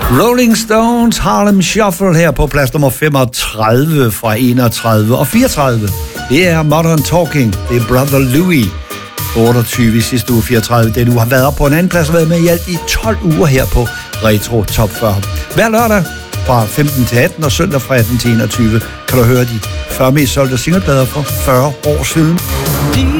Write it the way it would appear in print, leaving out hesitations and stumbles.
Rolling Stones Harlem Shuffle her på plads nummer 35 fra 31 og 34. Det er Modern Talking. Det er Brother Louie. 28 i sidste uge, 34. Den uge har været op på en anden plads og været med i alt i 12 uger her på Retro Top 40. Hver lørdag fra 15 til 18 og søndag fra 18 til 21 kan du høre de 40 mest solgte singleplader for 40 år siden.